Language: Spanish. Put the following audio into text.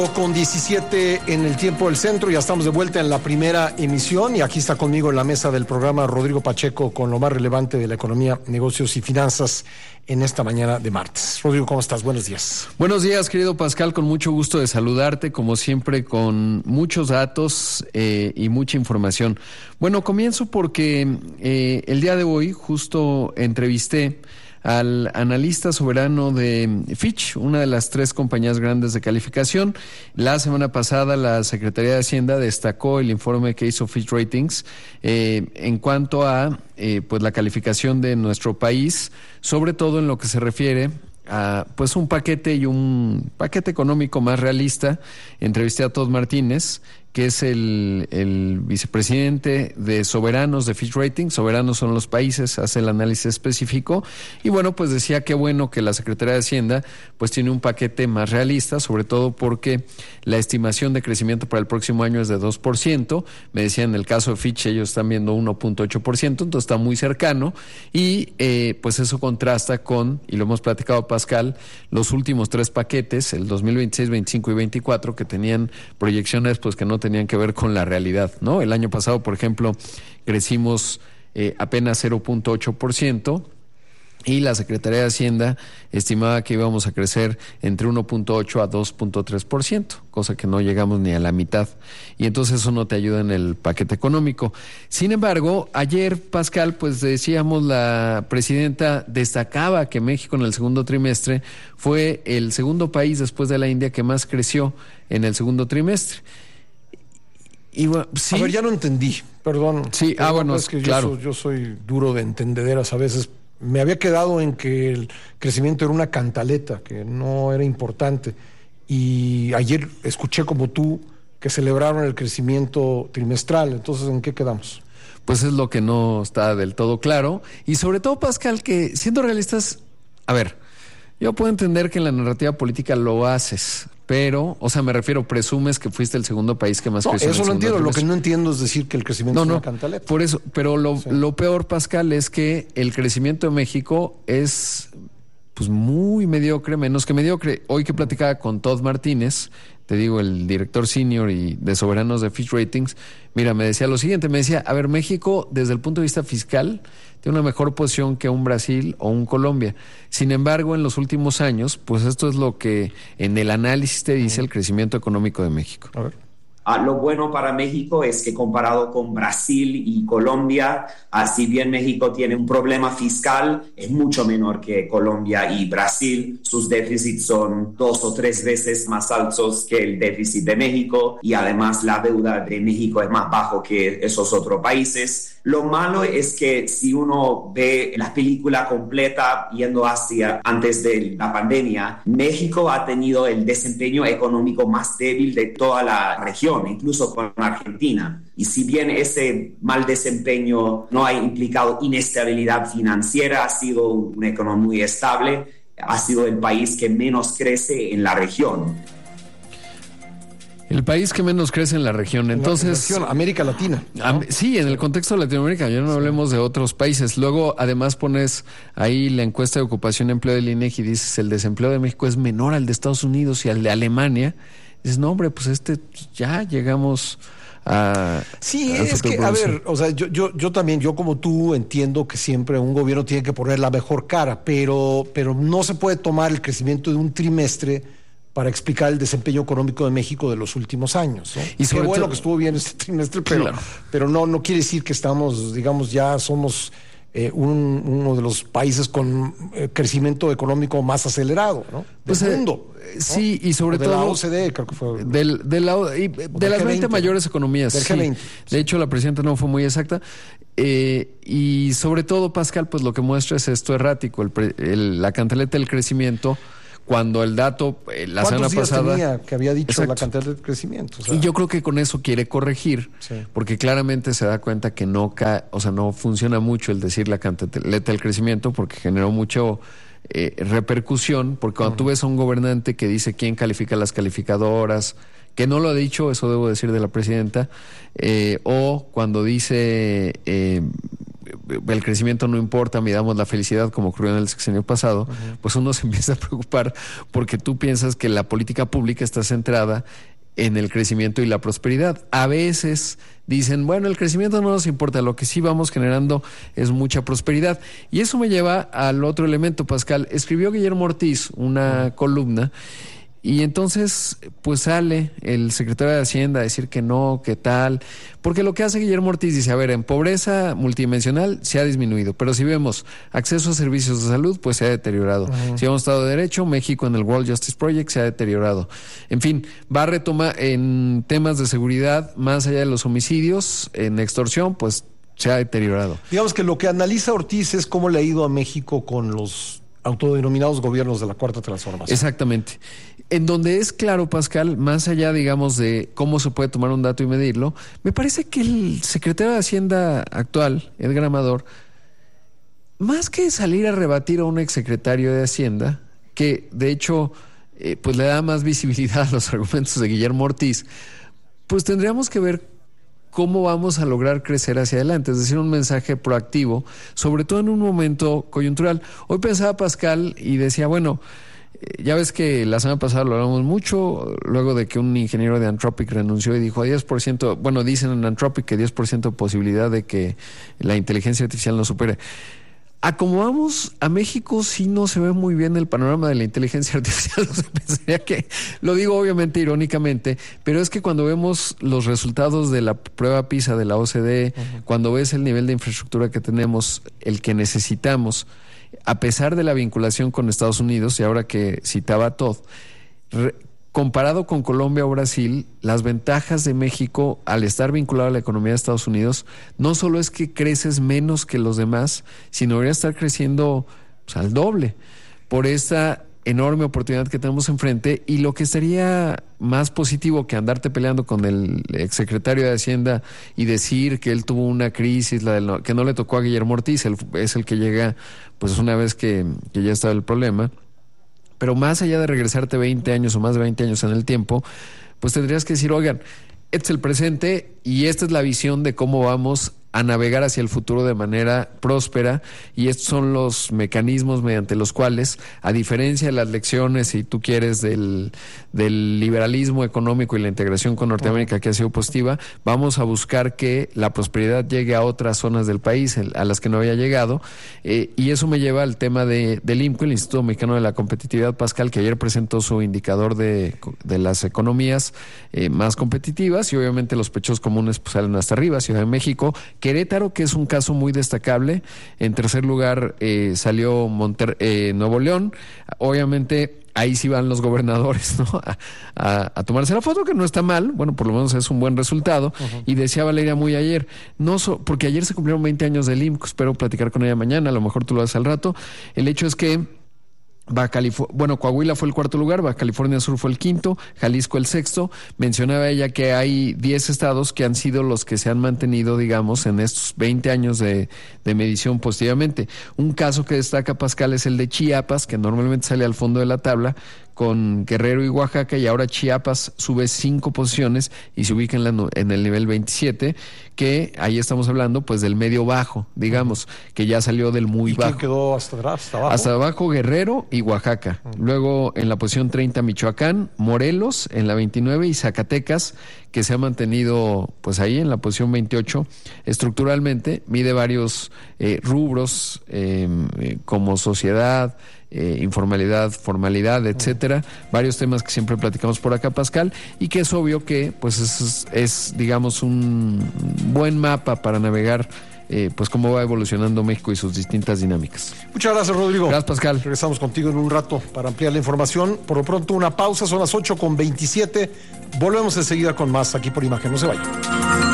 Con 17 en el tiempo del centro, ya estamos de vuelta en la primera emisión y aquí está conmigo en la mesa del programa Rodrigo Pacheco con lo más relevante de la economía, negocios y finanzas en esta mañana de martes. Rodrigo, ¿cómo estás? Buenos días. Buenos días, querido Pascal, con mucho gusto de saludarte, como siempre, con muchos datos y mucha información. Bueno, comienzo porque el día de hoy justo entrevisté al analista soberano de Fitch, una de las 3 compañías grandes de calificación. La semana pasada la Secretaría de Hacienda destacó el informe que hizo Fitch Ratings en cuanto a pues la calificación de nuestro país, sobre todo en lo que se refiere a pues un paquete económico más realista. Entrevisté a Todd Martínez, que es el vicepresidente de soberanos de Fitch Ratings. Soberanos son los países, hace el análisis específico. Y bueno, pues decía que bueno que la Secretaría de Hacienda pues tiene un paquete más realista, sobre todo porque la estimación de crecimiento para el próximo año es de 2%. Me decía, en el caso de Fitch ellos están viendo 1.8%, entonces está muy cercano. Y pues eso contrasta con, y lo hemos platicado, Pascal, los últimos 3 paquetes, el 2026, 25 y 24, que tenían proyecciones pues que no tenían que ver con la realidad, ¿no? El año pasado, por ejemplo, crecimos apenas 0.8%. Y la Secretaría de Hacienda estimaba que íbamos a crecer entre 1.8 a 2.3%, cosa que no llegamos ni a la mitad. Y entonces eso no te ayuda en el paquete económico. Sin embargo, ayer, Pascal, pues decíamos, la presidenta destacaba que México en el segundo trimestre fue el segundo país después de la India que más creció en el segundo trimestre. Y bueno, sí. A ver, ya no entendí, perdón. Sí, bueno, es que claro. Yo soy duro de entendederas a veces. Me había quedado en que el crecimiento era una cantaleta, que no era importante. Y ayer escuché como tú que celebraron el crecimiento trimestral. Entonces, ¿en qué quedamos? Pues es lo que no está del todo claro. Y sobre todo, Pascal, que siendo realistas, a ver, yo puedo entender que en la narrativa política lo haces, pero, o sea, me refiero, presumes que fuiste el segundo país que más creció. Eso lo entiendo. Lo que no entiendo es decir que el crecimiento es una cantaleta. Por eso, pero lo peor, Pascal, es que el crecimiento de México es pues muy mediocre, menos que mediocre. Hoy que platicaba con Todd Martínez, te digo, el director senior y de soberanos de Fitch Ratings, mira, me decía lo siguiente, me decía, a ver, México desde el punto de vista fiscal tiene una mejor posición que un Brasil o un Colombia. Sin embargo, en los últimos años, pues esto es lo que en el análisis te dice el crecimiento económico de México. A ver. Lo bueno para México es que comparado con Brasil y Colombia, si bien México tiene un problema fiscal, es mucho menor que Colombia y Brasil. Sus déficits son 2 o 3 veces más altos que el déficit de México y además la deuda de México es más bajo que esos otros países. Lo malo es que si uno ve la película completa yendo hacia antes de la pandemia, México ha tenido el desempeño económico más débil de toda la región, incluso con Argentina. Y si bien ese mal desempeño no ha implicado inestabilidad financiera, ha sido una economía muy estable, ha sido el país que menos crece en la región. El país que menos crece en la región. Entonces, en la región, América Latina, ¿no? Sí, en el contexto de Latinoamérica, ya no hablemos de otros países. Luego, además, pones ahí la encuesta de ocupación y empleo del INEGI y dices, el desempleo de México es menor al de Estados Unidos y al de Alemania. Dices, no, hombre, pues ya llegamos a... Sí, es que, a ver, o sea, yo también, yo como tú entiendo que siempre un gobierno tiene que poner la mejor cara, pero no se puede tomar el crecimiento de un trimestre para explicar el desempeño económico de México de los últimos años, ¿no? Y qué bueno que estuvo bien este trimestre, pero no quiere decir que estamos, digamos, ya somos uno de los países con crecimiento económico más acelerado, ¿no? Del mundo, ¿no? Sí, y sobre todo de la OCDE, creo que fue. De las 20 mayores economías. Del G20. Sí. De hecho, la presidenta no fue muy exacta. Y sobre todo, Pascal, pues lo que muestra es esto errático, la cantaleta del crecimiento. Cuando el dato la semana pasada tenía que había dicho la cantidad de crecimiento, o sea. Y yo creo que con eso quiere corregir, porque claramente se da cuenta que no funciona mucho el decir la cantaleta del crecimiento, porque generó mucho repercusión, porque cuando tú ves a un gobernante que dice quién califica las calificadoras, que no lo ha dicho, eso debo decir de la presidenta, o cuando dice el crecimiento no importa, midamos la felicidad como ocurrió en el sexenio pasado, pues uno se empieza a preocupar porque tú piensas que la política pública está centrada en el crecimiento y la prosperidad. A veces dicen, bueno, el crecimiento no nos importa, lo que sí vamos generando es mucha prosperidad. Y eso me lleva al otro elemento, Pascal. Escribió Guillermo Ortiz una columna y entonces pues sale el secretario de Hacienda a decir que no, que tal, porque lo que hace Guillermo Ortiz dice, a ver, en pobreza multidimensional se ha disminuido, pero si vemos acceso a servicios de salud, pues se ha deteriorado. Si vemos Estado de Derecho, México en el World Justice Project se ha deteriorado. En fin, va a retomar en temas de seguridad, más allá de los homicidios, en extorsión, pues se ha deteriorado. Digamos que lo que analiza Ortiz es cómo le ha ido a México con los autodenominados gobiernos de la Cuarta Transformación. Exactamente. En donde es claro, Pascal, más allá, digamos, de cómo se puede tomar un dato y medirlo, me parece que el secretario de Hacienda actual, Edgar Amador, más que salir a rebatir a un exsecretario de Hacienda, que de hecho pues le da más visibilidad a los argumentos de Guillermo Ortiz, pues tendríamos que ver cómo vamos a lograr crecer hacia adelante, es decir, un mensaje proactivo, sobre todo en un momento coyuntural. Hoy pensaba Pascal y decía, bueno, ya ves que la semana pasada lo hablamos mucho, luego de que un ingeniero de Anthropic renunció y dijo 10%, bueno, dicen en Anthropic que 10% de posibilidad de que la inteligencia artificial nos supere. A como vamos, a México sí no se ve muy bien el panorama de la inteligencia artificial. O sea, pensaría que, lo digo obviamente irónicamente, pero es que cuando vemos los resultados de la prueba PISA de la OCDE, cuando ves el nivel de infraestructura que tenemos, el que necesitamos, a pesar de la vinculación con Estados Unidos, y ahora que citaba a Todd, comparado con Colombia o Brasil, las ventajas de México al estar vinculado a la economía de Estados Unidos, no solo es que creces menos que los demás, sino debería estar creciendo pues, al doble por esta enorme oportunidad que tenemos enfrente. Y lo que estaría más positivo que andarte peleando con el exsecretario de Hacienda y decir que él tuvo una crisis, que no le tocó a Guillermo Ortiz, es el que llega pues una vez que ya estaba el problema. Pero más allá de regresarte 20 años o más de 20 años en el tiempo, pues tendrías que decir, oigan, este es el presente y esta es la visión de cómo vamos a navegar hacia el futuro de manera próspera, y estos son los mecanismos mediante los cuales, a diferencia de las lecciones, si tú quieres, del liberalismo económico y la integración con Norteamérica que ha sido positiva, vamos a buscar que la prosperidad llegue a otras zonas del país a las que no había llegado, y eso me lleva al tema del IMCO, el Instituto Mexicano de la Competitividad, Pascal, que ayer presentó su indicador de las economías más competitivas, y obviamente los pechos comunes pues salen hasta arriba. Ciudad de México, Querétaro, que es un caso muy destacable. En tercer lugar salió Nuevo León. Obviamente ahí sí van los gobernadores, ¿no? A tomarse la foto, que no está mal. Bueno, por lo menos es un buen resultado. Y decía Valeria muy ayer, porque ayer se cumplieron 20 años del IMCO. Espero platicar con ella mañana, a lo mejor tú lo haces al rato. El hecho es que Coahuila fue el cuarto lugar, Baja California Sur fue el quinto, Jalisco el sexto. Mencionaba ella que hay 10 estados que han sido los que se han mantenido, digamos, en estos 20 años de medición positivamente. Un caso que destaca, Pascal, es el de Chiapas, que normalmente sale al fondo de la tabla, con Guerrero y Oaxaca, y ahora Chiapas sube 5 posiciones y se ubica en el nivel 27, que ahí estamos hablando pues del medio bajo, digamos, que ya salió del muy bajo. ¿Y quién quedó hasta abajo? Hasta abajo Guerrero y Oaxaca. Luego en la posición 30 Michoacán, Morelos en la 29 y Zacatecas, que se ha mantenido pues ahí en la posición 28 estructuralmente, mide varios rubros como sociedad, informalidad, formalidad, etcétera, varios temas que siempre platicamos por acá, Pascal, y que es obvio que pues es digamos un buen mapa para navegar pues cómo va evolucionando México y sus distintas dinámicas. Muchas gracias, Rodrigo. Gracias, Pascal. Regresamos contigo en un rato para ampliar la información. Por lo pronto una pausa, son las 8:27. Volvemos enseguida con más aquí por Imagen. No se vayan.